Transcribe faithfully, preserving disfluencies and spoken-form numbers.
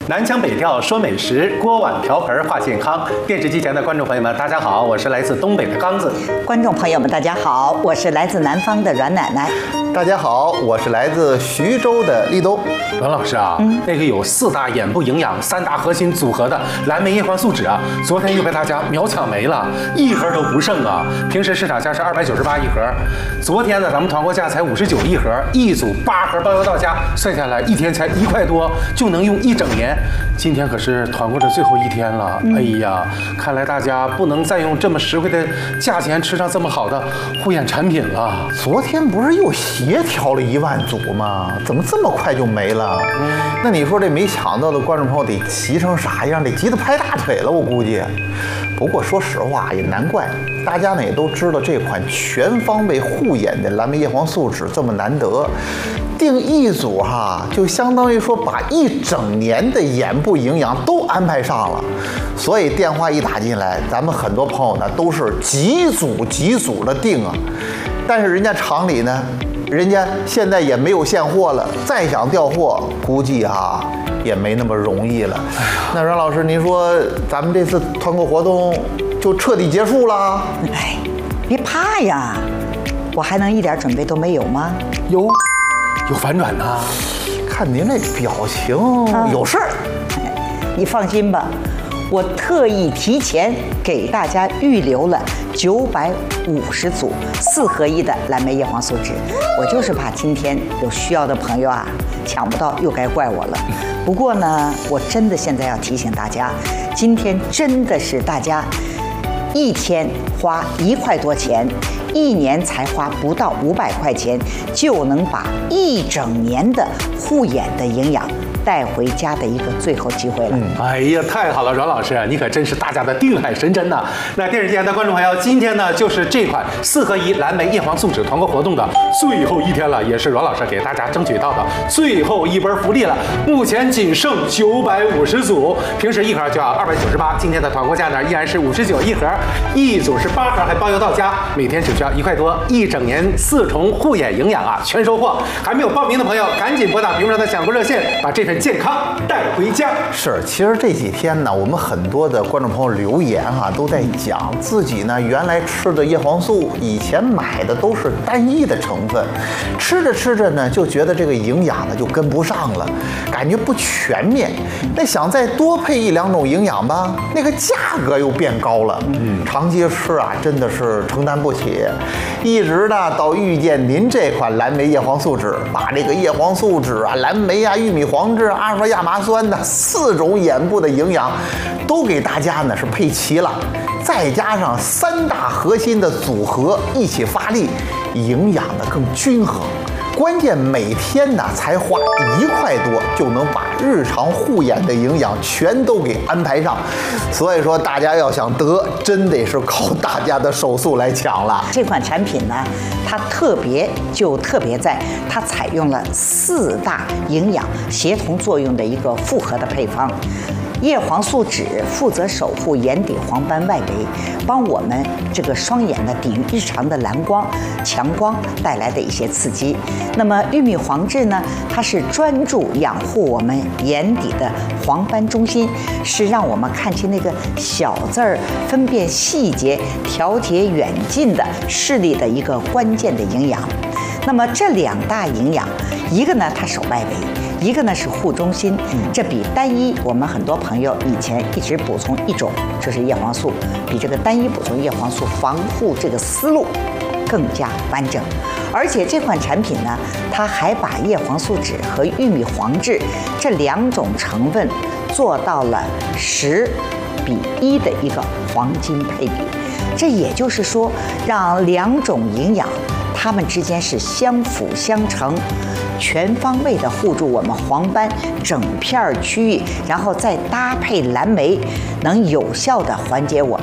南腔北调说美食，锅碗瓢盆话健康。电视机前的观众朋友们，大家好，我是来自东北的刚子。 观众朋友们，大家好，我是来自南方的阮奶奶。 大家好，我是来自徐州的立冬。 阮老师啊，嗯、那个有四大眼部营养、三大核心组合的蓝莓叶黄素酯啊，昨天又被大家秒抢没了，一盒都不剩啊！平时市场价是二百九十八一盒，昨天呢，咱们团购价才五十九一盒，一组八盒包邮到家，算下来一天才一块多，就能用一整年。今天可是团购的最后一天了，嗯、哎呀，看来大家不能再用这么实惠的价钱吃上这么好的护眼产品了。 昨天不是又协调了一万组吗？怎么这么快就没了？嗯、那你说这没抢到的观众朋友得急成啥样？得急得拍大腿了，我估计。不过说实话，也难怪，大家呢也都知道这款全方位护眼的蓝莓叶黄素酯这么难得，订一组哈，就相当于说把一整年的眼部营养都安排上了。所以电话一打进来，咱们很多朋友呢都是几组几组的订啊。但是人家厂里呢，人家现在也没有现货了，再想调货，估计哈也没那么容易了。那阮老师，您说咱们这次团购活动就彻底结束了？ 哎，别怕呀，我还能一点准备都没有吗？ 有，有反转呢。 看您这表情，啊、有事儿。 你放心吧，我特意提前给大家预留了九百五十组四合一的蓝莓叶黄素酯，我就是怕今天有需要的朋友啊抢不到，又该怪我了。不过呢，我真的现在要提醒大家，今天真的是大家一天花一块多钱，一年才花不到五百块钱，就能把一整年的护眼的营养带回家的一个最后机会了。嗯， 哎呀，太好了，阮老师，你可真是大家的定海神针呐！那电视机前的观众朋友，今天呢就是这款四合一蓝莓叶黄素酯团购活动的最后一天了，也是阮老师给大家争取到的最后一波福利了。目前仅剩九百五十组，平时一盒就要二百九十八，今天的团购价呢依然是五十九一盒，一组是八盒，还包邮到家，每天只需要一块多，一整年四重护眼营养啊，全收获！还没有报名的朋友，赶紧拨打屏幕上的抢购热线，把这份健康带回家。 是，其实这几天呢，我们很多的观众朋友留言哈、啊，都在讲自己呢原来吃的叶黄素，以前买的都是单一的成分，吃着吃着呢，就觉得这个营养呢就跟不上了，感觉不全面。那想再多配一两种营养吧，那个价格又变高了，嗯，长期吃啊，真的是承担不起。一直呢到遇见您这款蓝莓叶黄素酯，把这个叶黄素酯啊、蓝莓啊、玉米黄质、阿尔法亚麻酸的四种眼部的营养都给大家呢是配齐了，再加上三大核心的组合一起发力，营养的更均衡。关键每天呢才花一块多就能把日常护眼的营养全都给安排上，所以说大家要想得，真得是靠大家的手速来抢了。 这款产品呢，它特别就特别在它采用了四大营养协同作用的一个复合的配方。叶黄素酯负责守护眼底黄斑外围，帮我们这个双眼呢抵御日常的蓝光、强光带来的一些刺激。那么玉米黄质呢，它是专注养护我们眼底的黄斑中心，是让我们看清那个小字儿、分辨细节、调节远近的视力的一个关键的营养。那么这两大营养，一个呢它守外围，一个呢是护中心，这比单一我们很多朋友以前一直补充一种就是叶黄素，比这个单一补充叶黄素防护这个思路更加完整。而且这款产品呢，它还把叶黄素酯和玉米黄质这两种成分做到了十比一的一个黄金配比，这也就是说让两种营养它们之间是相辅相成，全方位的护住我们黄斑整片区域，然后再搭配蓝莓，能有效的缓解我